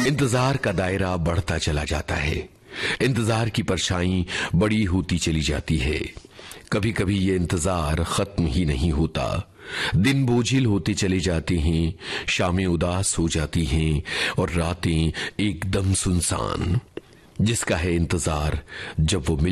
इंतजार का दायरा बढ़ता चला जाता है। इंतजार की परछाई बड़ी होती चली जाती है। कभी कभी ये इंतजार खत्म ही नहीं होता। दिन बोझिल होते चले जाते हैं, शामें उदास हो जाती हैं और रातें एकदम सुनसान। जिसका है इंतजार, जब वो मिल